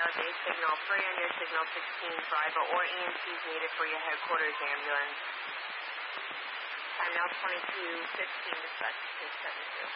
base signal 3 on your signal 16, Bravo or EMTs needed for your headquarters ambulance. Time now 22:15, dispatch to 72.